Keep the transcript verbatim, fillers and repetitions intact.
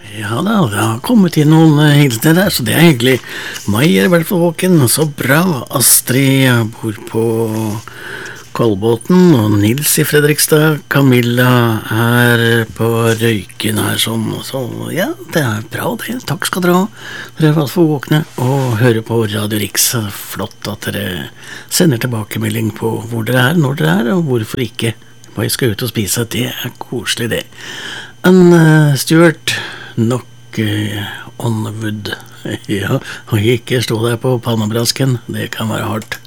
Ja da, det har kommet inn noen eh, hilsener der, så det er hyggelig. Mai er i hvert fall våken, så bra. Astrid bor på Kolbåten, og Nils i Fredrikstad. Camilla er på Røyken her sånn, så ja, det er bra det. Takk skal dere ha. Dere er i hvert fall våkne og hører på Radio Riks. Flott at dere sender tilbakemelding på hvor dere er, når dere er, og hvorfor ikke. Bare skal ut og spise, det er koselig det. En uh, Stuart, nok uh, on wood. Ja, og ikke stå der på pannebrasken, det kan være hardt.